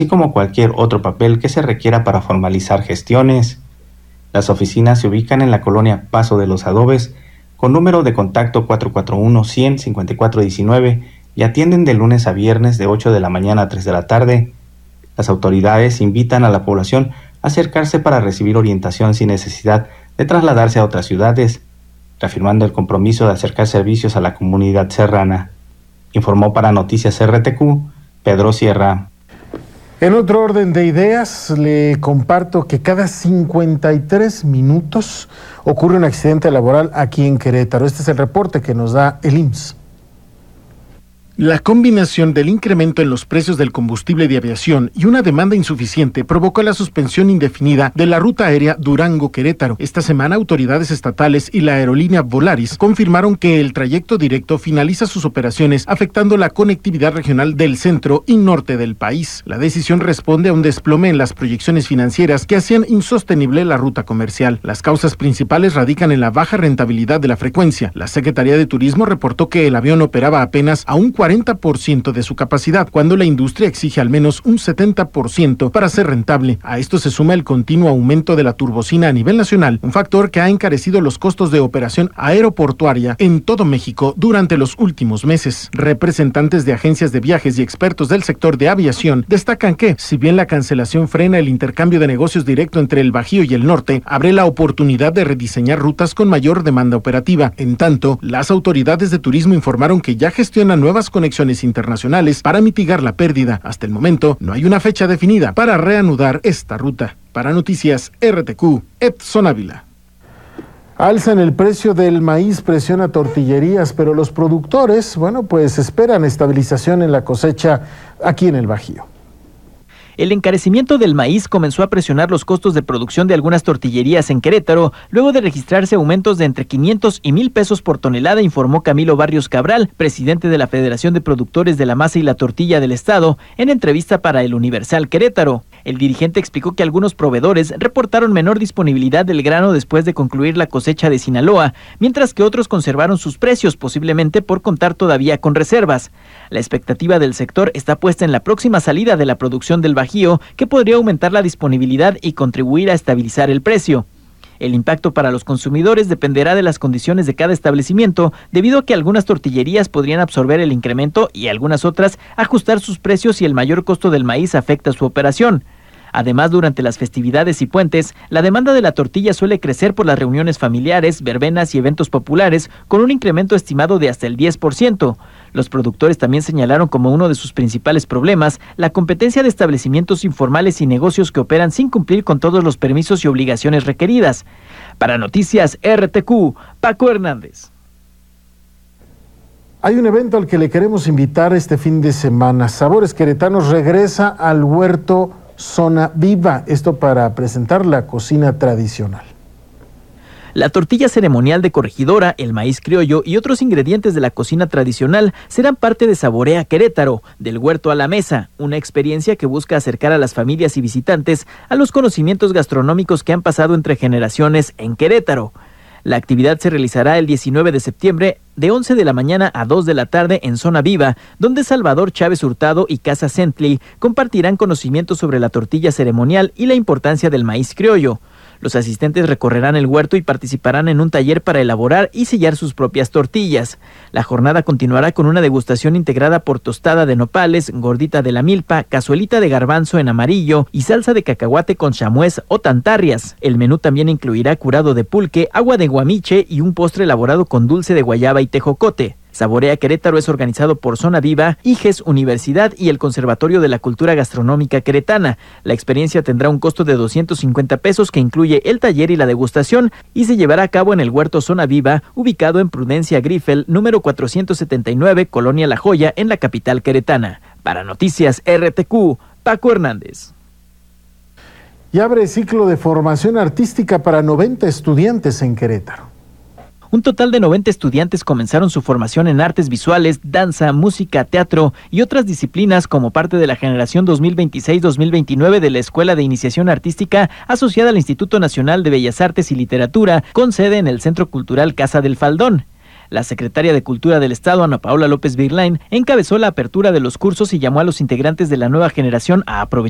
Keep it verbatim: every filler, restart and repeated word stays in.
así como cualquier otro papel que se requiera para formalizar gestiones. Las oficinas se ubican en la colonia Paso de los Adobes, con número de contacto cuatro cuatro uno, cien, cincuenta y cuatro diecinueve y atienden de lunes a viernes de ocho de la mañana a tres de la tarde. Las autoridades invitan a la población a acercarse para recibir orientación sin necesidad de trasladarse a otras ciudades, reafirmando el compromiso de acercar servicios a la comunidad serrana. Informó para Noticias R T Q, Pedro Sierra. En otro orden de ideas, le comparto que cada cincuenta y tres minutos ocurre un accidente laboral aquí en Querétaro. Este es el reporte que nos da el I M S S. La combinación del incremento en los precios del combustible de aviación y una demanda insuficiente provocó la suspensión indefinida de la ruta aérea Durango-Querétaro. Esta semana, autoridades estatales y la aerolínea Volaris confirmaron que el trayecto directo finaliza sus operaciones, afectando la conectividad regional del centro y norte del país. La decisión responde a un desplome en las proyecciones financieras que hacían insostenible la ruta comercial. Las causas principales radican en la baja rentabilidad de la frecuencia. La Secretaría de Turismo reportó que el avión operaba apenas a un cuarenta por ciento de su capacidad, cuando la industria exige al menos un setenta por ciento para ser rentable. A esto se suma el continuo aumento de la turbocina a nivel nacional, un factor que ha encarecido los costos de operación aeroportuaria en todo México durante los últimos meses. Representantes de agencias de viajes y expertos del sector de aviación destacan que, si bien la cancelación frena el intercambio de negocios directo entre el Bajío y el norte, abre la oportunidad de rediseñar rutas con mayor demanda operativa. En tanto, las autoridades de turismo informaron que ya gestionan nuevas conexiones internacionales para mitigar la pérdida. Hasta el momento, no hay una fecha definida para reanudar esta ruta. Para Noticias R T Q, Edson Ávila. Alzan el precio del maíz, presiona tortillerías, pero los productores, bueno, pues esperan estabilización en la cosecha aquí en el Bajío. El encarecimiento del maíz comenzó a presionar los costos de producción de algunas tortillerías en Querétaro, luego de registrarse aumentos de entre quinientos y mil pesos por tonelada, informó Camilo Barrios Cabral, presidente de la Federación de Productores de la Masa y la Tortilla del Estado, en entrevista para El Universal Querétaro. El dirigente explicó que algunos proveedores reportaron menor disponibilidad del grano después de concluir la cosecha de Sinaloa, mientras que otros conservaron sus precios, posiblemente por contar todavía con reservas. La expectativa del sector está puesta en la próxima salida de la producción del Bajío, que podría aumentar la disponibilidad y contribuir a estabilizar el precio. El impacto para los consumidores dependerá de las condiciones de cada establecimiento, debido a que algunas tortillerías podrían absorber el incremento y algunas otras ajustar sus precios si el mayor costo del maíz afecta su operación. Además, durante las festividades y puentes, la demanda de la tortilla suele crecer por las reuniones familiares, verbenas y eventos populares, con un incremento estimado de hasta el diez por ciento. Los productores también señalaron como uno de sus principales problemas la competencia de establecimientos informales y negocios que operan sin cumplir con todos los permisos y obligaciones requeridas. Para Noticias R T Q, Paco Hernández. Hay un evento al que le queremos invitar este fin de semana. Sabores Queretanos regresa al huerto Zona Viva, esto para presentar la cocina tradicional. La tortilla ceremonial de Corregidora, el maíz criollo y otros ingredientes de la cocina tradicional serán parte de Saborea Querétaro, del huerto a la mesa, una experiencia que busca acercar a las familias y visitantes a los conocimientos gastronómicos que han pasado entre generaciones en Querétaro. La actividad se realizará el diecinueve de septiembre de once de la mañana a dos de la tarde en Zona Viva, donde Salvador Chávez Hurtado y Casa Centley compartirán conocimientos sobre la tortilla ceremonial y la importancia del maíz criollo. Los asistentes recorrerán el huerto y participarán en un taller para elaborar y sellar sus propias tortillas. La jornada continuará con una degustación integrada por tostada de nopales, gordita de la milpa, cazuelita de garbanzo en amarillo y salsa de cacahuate con chamués o tantarrias. El menú también incluirá curado de pulque, agua de guamiche y un postre elaborado con dulce de guayaba y tejocote. Saborea Querétaro es organizado por Zona Viva, I G E S Universidad y el Conservatorio de la Cultura Gastronómica Queretana. La experiencia tendrá un costo de doscientos cincuenta pesos que incluye el taller y la degustación y se llevará a cabo en el Huerto Zona Viva, ubicado en Prudencia Grifel, número cuatrocientos setenta y nueve, Colonia La Joya, en la capital queretana. Para Noticias R T Q, Paco Hernández. Y abre ciclo de formación artística para noventa estudiantes en Querétaro. Un total de noventa estudiantes comenzaron su formación en artes visuales, danza, música, teatro y otras disciplinas como parte de la generación dos mil veintiséis dos mil veintinueve de la Escuela de Iniciación Artística asociada al Instituto Nacional de Bellas Artes y Literatura, con sede en el Centro Cultural Casa del Faldón. La secretaria de Cultura del Estado, Ana Paula López Virlain, encabezó la apertura de los cursos y llamó a los integrantes de la nueva generación a aprovechar